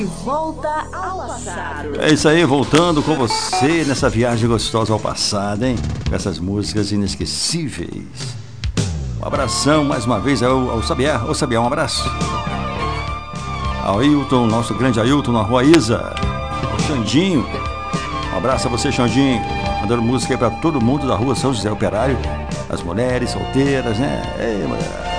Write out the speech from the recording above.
Volta ao passado. É isso aí, voltando com você nessa viagem gostosa ao passado, hein? Com essas músicas inesquecíveis. Um abração mais uma vez ao Sabiá. Ô Sabiá, um abraço. Ao Ailton, nosso grande Ailton na Rua Isa. Ao Xandinho. Um abraço a você, Xandinho. Mandando música aí pra todo mundo da Rua São José Operário. As mulheres solteiras, né? Ei, mulher.